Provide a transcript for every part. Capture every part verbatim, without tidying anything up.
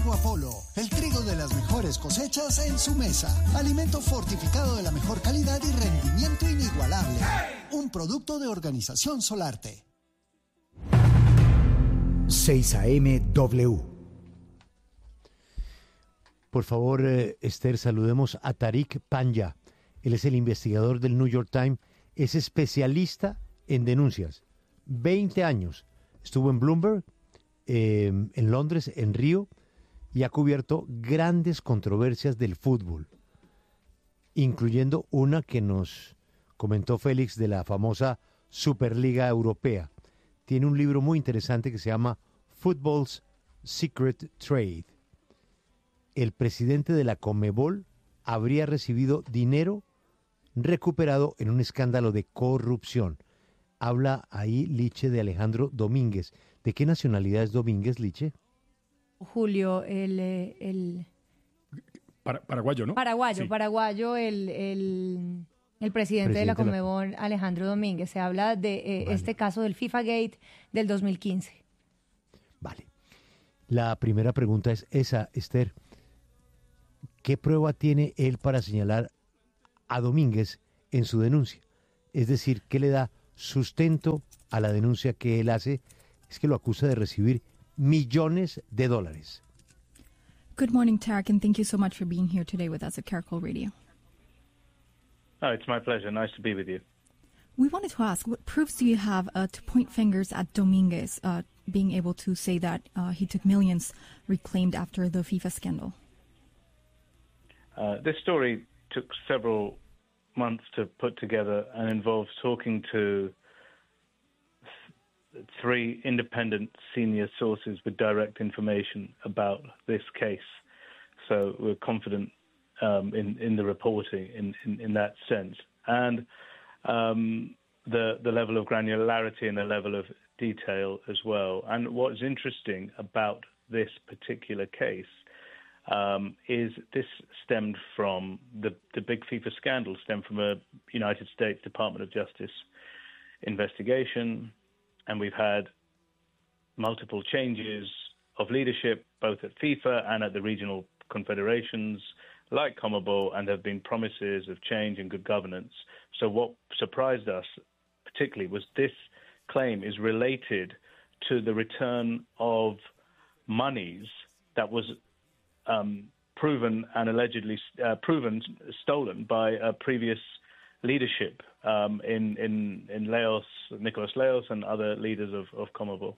Trigo Apolo, el trigo de las mejores cosechas en su mesa. Alimento fortificado de la mejor calidad y rendimiento inigualable. Un producto de Organización Solarte. seis A M W. Por favor, eh, Esther, saludemos a Tariq Panya. Él es el investigador del New York Times, es especialista en denuncias. veinte años. Estuvo en Bloomberg, eh, en Londres, en Río, y ha cubierto grandes controversias del fútbol, incluyendo una que nos comentó Félix de la famosa Superliga Europea. Tiene un libro muy interesante que se llama Football's Secret Trade. El presidente de la Conmebol habría recibido dinero recuperado en un escándalo de corrupción. Habla ahí Liche de Alejandro Domínguez. ¿De qué nacionalidad es Domínguez, Liche? Julio, el... el... Para, paraguayo, ¿no? Paraguayo, Sí. paraguayo, el, el, el presidente, Presidente de la de la- Conmebol, Alejandro Domínguez. Se habla de eh, Vale. este caso del FIFA Gate del dos mil quince. Vale. La primera pregunta es esa, Esther. ¿Qué prueba tiene él para señalar a Domínguez en su denuncia? Es decir, ¿qué le da sustento a la denuncia que él hace? Es que lo acusa de recibir millones de dólares. Good morning, Tarek, and thank you so much for being here today with us at Caracol Radio. Oh, it's my pleasure. Nice to be with you. We wanted to ask, what proofs do you have uh, to point fingers at Dominguez uh, being able to say that uh, he took millions reclaimed after the FIFA scandal? Uh, this story took several months to put together and involves talking to th- three independent senior sources with direct information about this case. So we're confident um, in, in the reporting in, in, in that sense. And um, the, the level of granularity and the level of detail as well. And what's interesting about this particular case Um, is this stemmed from the, the big FIFA scandal, stemmed from a United States Department of Justice investigation, and we've had multiple changes of leadership, both at FIFA and at the regional confederations, like CONMEBOL, and there have been promises of change and good governance. So what surprised us particularly was this claim is related to the return of monies that was Um, proven and allegedly uh, proven stolen by a previous leadership um, in, in, in Laos, Nicolas Laos and other leaders of, of CONMEBOL.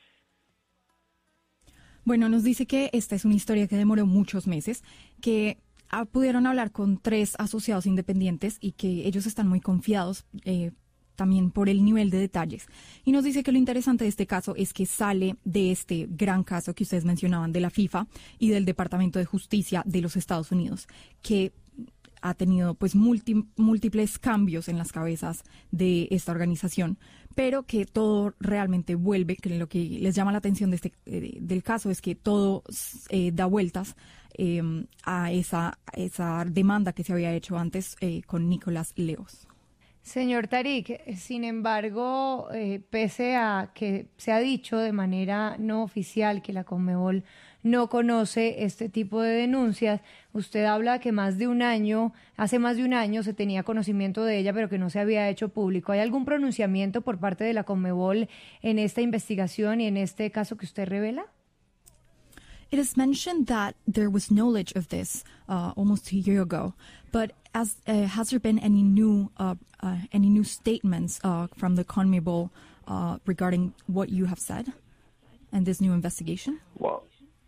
Bueno, nos dice que esta es una historia que demoró muchos meses, que ah, pudieron hablar con tres asociados independientes y que ellos están muy confiados eh, también por el nivel de detalles. Y nos dice que lo interesante de este caso es que sale de este gran caso que ustedes mencionaban de la FIFA y del Departamento de Justicia de los Estados Unidos, que ha tenido pues multi, múltiples cambios en las cabezas de esta organización, pero que todo realmente vuelve, que lo que les llama la atención de este, eh, del caso es que todo eh, da vueltas eh, a esa, a esa demanda que se había hecho antes eh, con Nicolas Laos. Señor Tariq, sin embargo, eh, pese a que se ha dicho de manera no oficial que la Conmebol no conoce este tipo de denuncias, usted habla que más de un año, hace más de un año se tenía conocimiento de ella, pero que no se había hecho público. ¿Hay algún pronunciamiento por parte de la Conmebol en esta investigación y en este caso que usted revela? It is mentioned that there was knowledge of this uh, almost a year ago, but as uh, has there been any new uh, uh, any new statements uh, from the CONMEBOL uh, regarding what you have said and this new investigation? Well,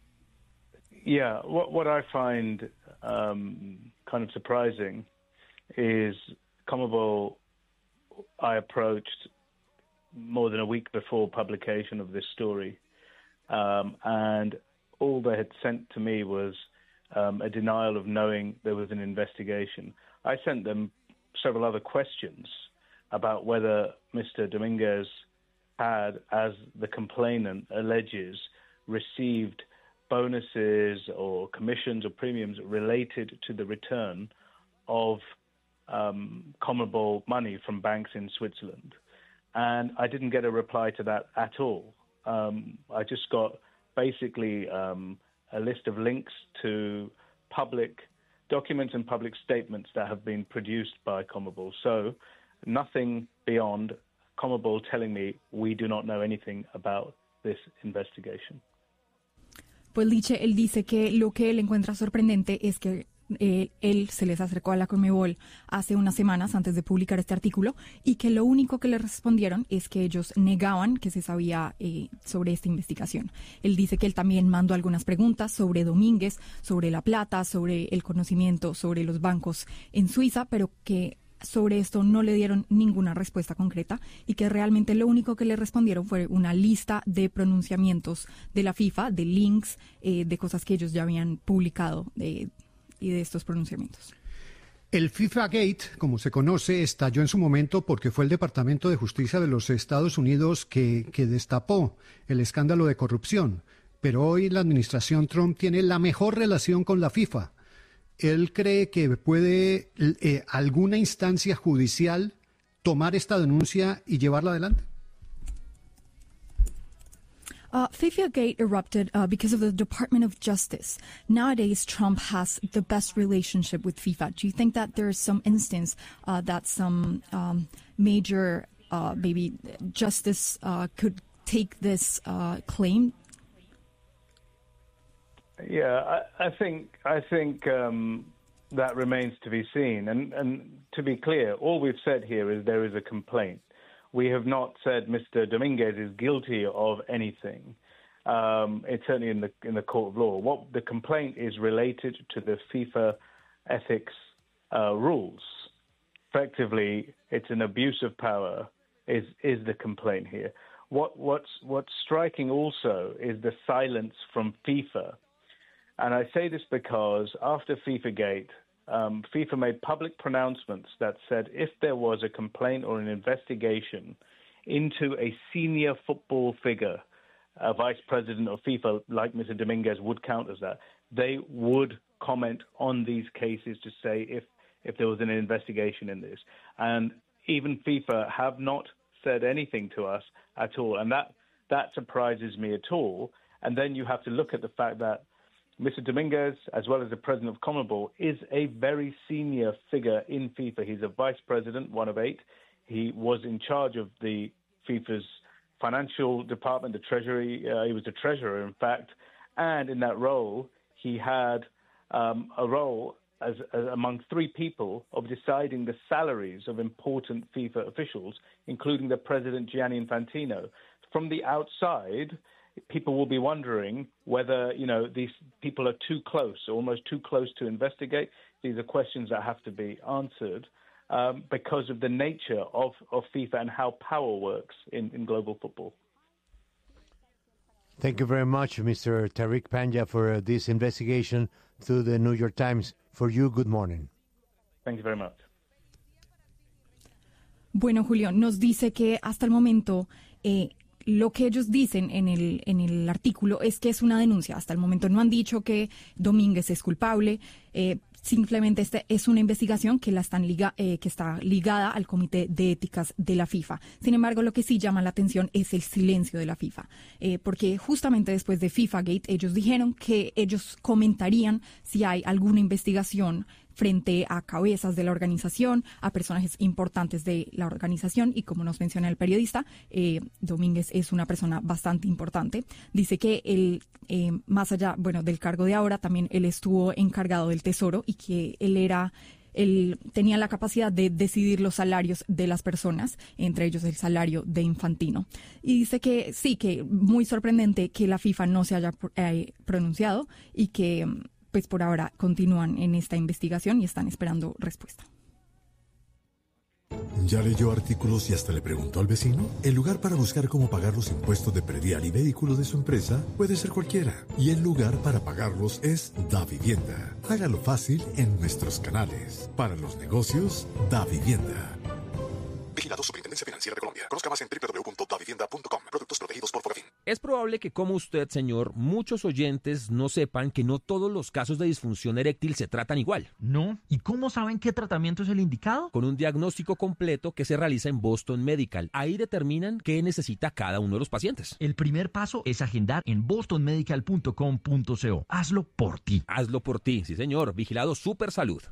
yeah, what, what I find um, kind of surprising is CONMEBOL I approached more than a week before publication of this story, um, and all they had sent to me was um, a denial of knowing there was an investigation. I sent them several other questions about whether Mister Dominguez had, as the complainant alleges, received bonuses or commissions or premiums related to the return of um, CONMEBOL money from banks in Switzerland. And I didn't get a reply to that at all. Um, I just got basically um, a list of links to public documents and public statements that have been produced by CONMEBOL. So nothing beyond CONMEBOL telling me we do not know anything about this investigation. Pues Liche, él dice que lo que él encuentra sorprendente es que eh, él se les acercó a la CONMEBOL hace unas semanas antes de publicar este artículo y que lo único que le respondieron es que ellos negaban que se sabía eh, sobre esta investigación. Él dice que él también mandó algunas preguntas sobre Domínguez, sobre La Plata, sobre el conocimiento, sobre los bancos en Suiza, pero que sobre esto no le dieron ninguna respuesta concreta y que realmente lo único que le respondieron fue una lista de pronunciamientos de la FIFA, de links, eh, de cosas que ellos ya habían publicado eh, y de estos pronunciamientos. El FIFA Gate, como se conoce, estalló en su momento porque fue el Departamento de Justicia de los Estados Unidos que, que destapó el escándalo de corrupción. Pero hoy la administración Trump tiene la mejor relación con la FIFA. ¿Él cree que puede eh, alguna instancia judicial tomar esta denuncia y llevarla adelante? Uh, FIFAgate erupted uh, because of the Department of Justice. Nowadays, Trump has the best relationship with FIFA. Do you think that there is some instance uh, that some um, major, uh, maybe justice uh, could take this uh, claim? Yeah, I, I think I think um, that remains to be seen. And, and to be clear, all we've said here is there is a complaint. We have not said Mister Domínguez is guilty of anything. Um, it's certainly in the in the court of law. What the complaint is related to the FIFA ethics uh, rules. Effectively, it's an abuse of power. Is is the complaint here? What what's what's striking also is the silence from FIFA. And I say this because after FIFAgate, um, FIFA made public pronouncements that said if there was a complaint or an investigation into a senior football figure, a vice president of FIFA like Mister Domínguez would count as that, they would comment on these cases to say if, if there was an investigation in this. And even FIFA have not said anything to us at all. And that, that surprises me at all. And then you have to look at the fact that Mister Domínguez, as well as the president of CONMEBOL, is a very senior figure in FIFA. He's a vice president, one of eight. He was in charge of the FIFA's financial department, the treasury. Uh, he was the treasurer, in fact. And in that role, he had um, a role as, as among three people of deciding the salaries of important FIFA officials, including the president, Gianni Infantino. From the outside, people will be wondering whether, you know, these people are too close, almost too close to investigate. These are questions that have to be answered um, because of the nature of, of FIFA and how power works in, in global football. Thank you very much, Mister Tariq Panja, for uh, this investigation through the New York Times. For you, good morning. Thank you very much. Bueno, Julio, nos dice que hasta el momento eh, lo que ellos dicen en el, en el artículo es que es una denuncia. Hasta el momento no han dicho que Domínguez es culpable. Eh, simplemente este es una investigación que, la están liga, eh, que está ligada al Comité de Éticas de la FIFA. Sin embargo, lo que sí llama la atención es el silencio de la FIFA. Eh, porque justamente después de FIFAgate, ellos dijeron que ellos comentarían si hay alguna investigación frente a cabezas de la organización, a personajes importantes de la organización, y como nos menciona el periodista, eh, Domínguez es una persona bastante importante. Dice que él, eh, más allá, bueno, del cargo de ahora, también él estuvo encargado del Tesoro y que él era... Él tenía la capacidad de decidir los salarios de las personas, entre ellos el salario de Infantino. Y dice que sí, que muy sorprendente que la FIFA no se haya eh, pronunciado y que pues por ahora continúan en esta investigación y están esperando respuesta. ¿Ya leyó artículos y hasta le preguntó al vecino? El lugar para buscar cómo pagar los impuestos de predial y vehículos de su empresa puede ser cualquiera. Y el lugar para pagarlos es Davivienda. Hágalo fácil en nuestros canales. Para los negocios, Davivienda. Vigilado Superintendencia Financiera de Colombia. Conozca más en doble u doble u doble u punto davivienda punto com. Productos protegidos por Fogafín. Es probable que, como usted, señor, muchos oyentes no sepan que no todos los casos de disfunción eréctil se tratan igual. No. ¿Y cómo saben qué tratamiento es el indicado? Con un diagnóstico completo que se realiza en Boston Medical. Ahí determinan qué necesita cada uno de los pacientes. El primer paso es agendar en boston medical punto com punto co. Hazlo por ti. Hazlo por ti, sí señor. Vigilado Super Salud.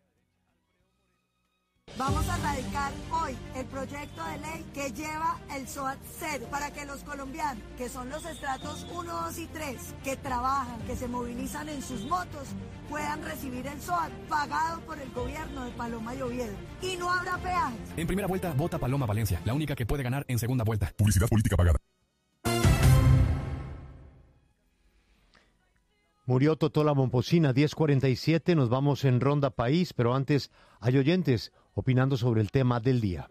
Vamos a radicar hoy el proyecto de ley que lleva el S O A T cero para que los colombianos, que son los estratos uno, dos y tres, que trabajan, que se movilizan en sus motos, puedan recibir el S O A T pagado por el gobierno de Paloma y Oviedo. Y no habrá peajes. En primera vuelta, vota Paloma Valencia, la única que puede ganar en segunda vuelta. Publicidad política pagada. Murió Totola Momposina, diez cuarenta y siete, nos vamos en Ronda País, pero antes hay oyentes opinando sobre el tema del día.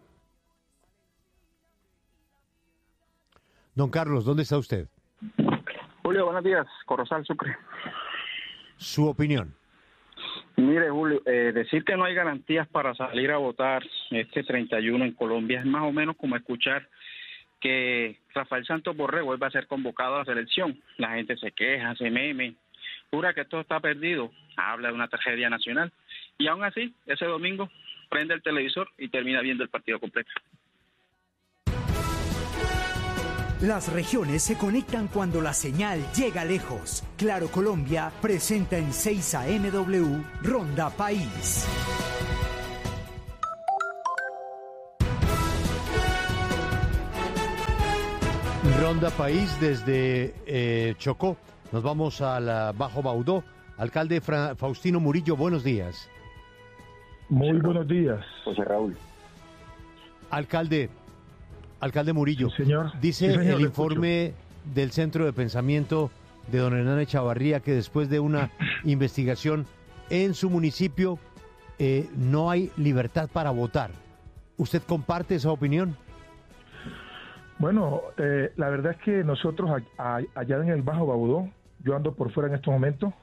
Don Carlos, ¿dónde está usted? Julio, buenos días, Corozal, Sucre. Su opinión. Mire, Julio, eh, decir que no hay garantías para salir a votar este treinta y uno en Colombia es más o menos como escuchar que Rafael Santos Borré vuelve a ser convocado a la selección. La gente se queja, se meme, jura que todo está perdido, habla de una tragedia nacional. Y aún así, ese domingo prende el televisor y termina viendo el partido completo. Las regiones se conectan cuando la señal llega lejos. Claro Colombia presenta en seis A M W Ronda País. Ronda País desde eh, Chocó. Nos vamos al Bajo Baudó. Alcalde Fra- Faustino Murillo, buenos días. Muy buenos días. José Raúl. Alcalde, alcalde Murillo, sí, señor. dice Sí, señor, el informe escucho. del Centro de Pensamiento de don Hernán Echavarría que después de una investigación en su municipio eh, no hay libertad para votar. ¿Usted comparte esa opinión? Bueno, eh, la verdad es que nosotros a, a, allá en el Bajo Baudó, yo ando por fuera en estos momentos,